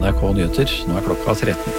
NRK Nyheter. Nå klokka 13.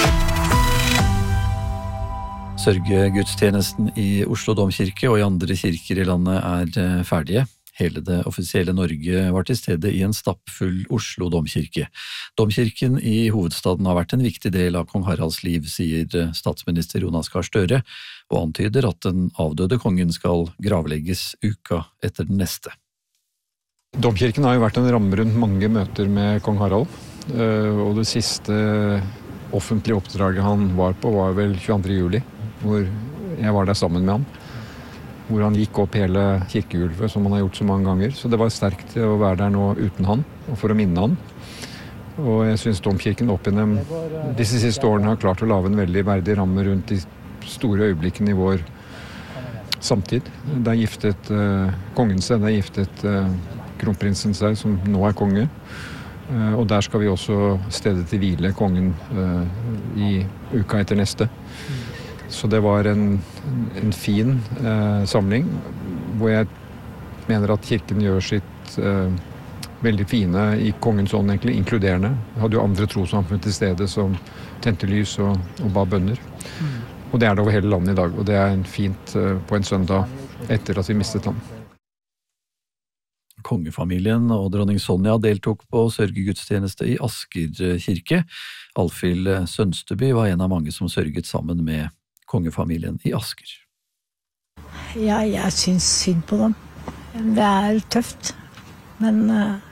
Sørgegudstjenesten i Oslo Domkirke og i andre kirker i landet ferdige. Hele det offisielle Norge var til stede i en stappfull Oslo Domkirke. Domkirken i hovedstaden har vært en viktig del av kong Haralds liv, sier statsminister Jonas Gahr Støre, og antyder at den avdøde kongen skal gravlegges uka etter den neste. Domkirken har jo vært en ramme rundt mange møter med kong Harald, og det siste offentlige oppdraget han var på var vel 22. juli, hvor jeg var der sammen med han, hvor han gikk opp hele kirkegulvet som han har gjort så mange ganger. Så det var sterkt å være der nå uten han, og for å minne han. Og jeg synes Domkirken opp gjennom disse siste årene har klart å lage en veldig verdig ramme rundt de store øyeblikkene i vår samtid. Det er giftet kongen seg, det er giftet kronprinsen seg, som nå er konge. Og der skal vi også stedet til hvile kongen i uka etter neste. Så det var en fin samling, hvor jeg mener at kirken gjør sitt veldig fine i kongens ånd, egentlig, inkluderende. Vi hadde jo andre trossamfunn til stede som tente lys og ba bønner. Og det er det over hele landet i dag, og det er fint på en søndag etter at vi mistet ham. Kongefamilien og dronning Sonja deltok på sørgegudstjeneste i Asker kirke. Alfhild Sønsteby var en av mange som sørget sammen med kongefamilien i Asker. Ja, jeg synes synd på dem. Det er tøft, men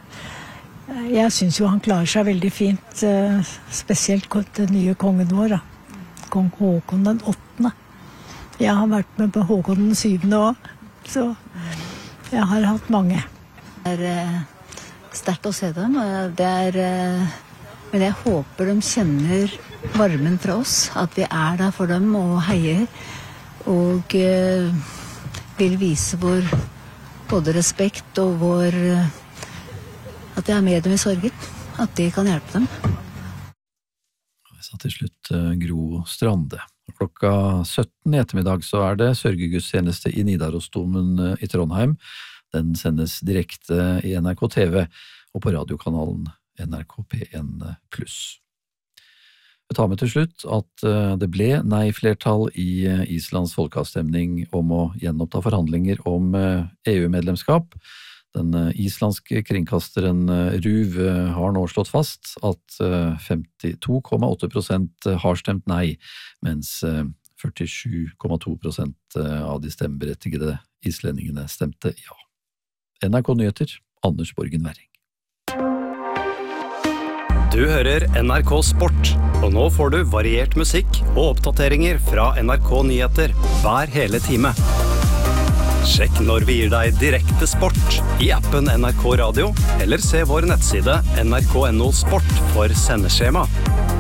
jeg synes jo han klarer seg veldig fint, spesielt den nye kongen vår, da. Kong Håkon den 8. Jeg har vært med på Håkon den 7. også, så jeg har hatt mange. Det er sterkt å se dem, men jeg håper de kjenner varmen fra oss, at vi er der for dem og heier, og vil vise vår både respekt og at jeg er med dem i sorgen, at det kan hjelpe dem. Vi sa til slutt Gro Strande. Klokka 17 i ettermiddag så er det sørgegudstjeneste i Nidarosdomen i Trondheim. Den sendes direkte i NRK TV og på radiokanalen NRK P1+. Vi tar med til slutt at det ble nei-flertall i Islands folkeavstemning om å gjenoppta forhandlinger om EU-medlemskap. Den islandske kringkasteren RÚV har nå slått fast at 52,8% har stemt nei, mens 47,2% av de stemmeberettigede islendingene stemte ja. NRK Nyheter, Anders Borgen Werring. Du hører NRK Sport, og nå får du variert musikk og oppdateringer fra NRK Nyheter hver hele time. Sjekk når vi gir deg direkte sport i appen NRK Radio, eller se vår nettside nrk.no sport for sendeskjema.